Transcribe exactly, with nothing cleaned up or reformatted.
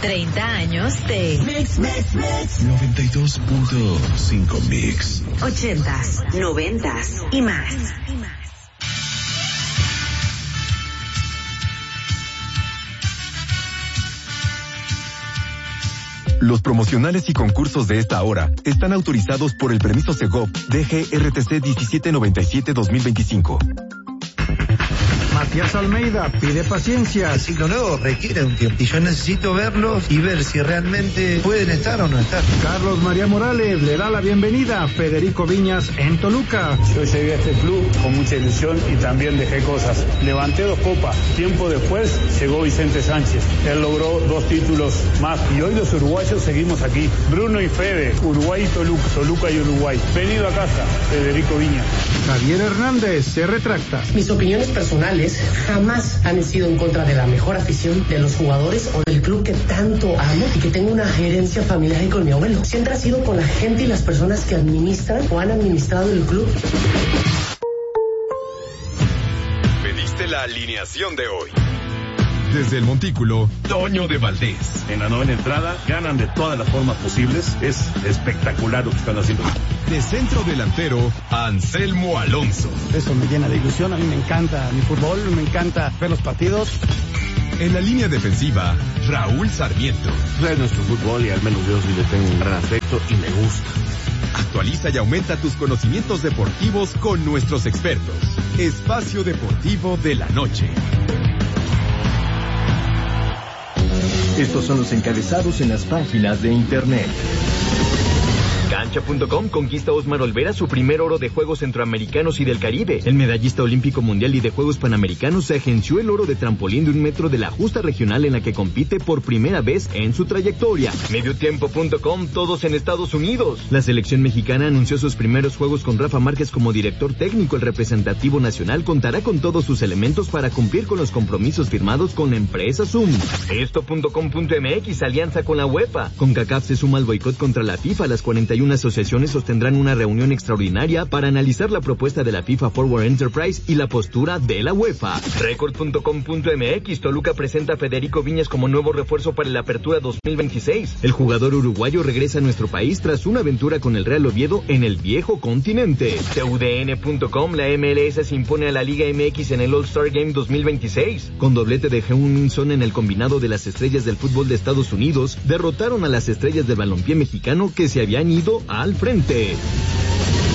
treinta años de Mix, Mix, Mix. noventa y dos punto cinco Mix. ochentas, noventas y más. Los promocionales y concursos de esta hora están autorizados por el permiso Segov D G R T C diecisiete noventa y siete dos mil veinticinco. Matías Almeida pide paciencia. El ciclo nuevo requiere un tiempo y yo necesito verlos y ver si realmente pueden estar o no estar. Carlos María Morales le da la bienvenida a Federico Viñas en Toluca. Yo llegué a este club con mucha ilusión y también dejé cosas. Levanté dos copas. Tiempo después llegó Vicente Sánchez. Él logró dos títulos más y hoy los uruguayos seguimos aquí. Bruno y Fede, Uruguay y Toluca, Toluca y Uruguay. Venido a casa, Federico Viñas. Javier Hernández se retracta. Mis opiniones personales jamás han sido en contra de la mejor afición de los jugadores o del club que tanto amo y que tengo una gerencia familiar y con mi abuelo. Siempre ha sido con la gente y las personas que administran o han administrado el club. Pediste la alineación de hoy. Desde el Montículo, Toño de Valdés. En la novena entrada, ganan de todas las formas posibles. Es espectacular lo que están haciendo. De centro delantero, Anselmo Alonso. Eso me llena de ilusión. A mí me encanta mi fútbol, me encanta ver los partidos. En la línea defensiva, Raúl Sarmiento. Es nuestro fútbol y al menos yo sí le tengo un gran afecto y me gusta. Actualiza y aumenta tus conocimientos deportivos con nuestros expertos. Espacio Deportivo de la Noche. Estos son los encabezados en las páginas de internet. Cancha punto com conquista Osmar Olvera su primer oro de Juegos Centroamericanos y del Caribe. El medallista olímpico mundial y de Juegos Panamericanos se agenció el oro de trampolín de un metro de la justa regional en la que compite por primera vez en su trayectoria. Mediotiempo punto com, todos en Estados Unidos. La selección mexicana anunció sus primeros juegos con Rafa Márquez como director técnico. El representativo nacional contará con todos sus elementos para cumplir con los compromisos firmados con la empresa Zoom. Esto punto com punto m x, alianza con la UEFA. CONCACAF se suma al boicot contra la FIFA. Las cuarenta y una asociaciones sostendrán una reunión extraordinaria para analizar la propuesta de la FIFA Forward Enterprise y la postura de la UEFA. Record punto com punto m x, Toluca presenta a Federico Viñas como nuevo refuerzo para la Apertura dos mil veintiséis. El jugador uruguayo regresa a nuestro país tras una aventura con el Real Oviedo en el viejo continente. T U D N punto com, la M L S se impone a la Liga M X en el All-Star Game dos mil veintiséis. Con doblete de Heung-min Son en el combinado de las estrellas del fútbol de Estados Unidos, derrotaron a las estrellas del balompié mexicano que se habían ido al frente.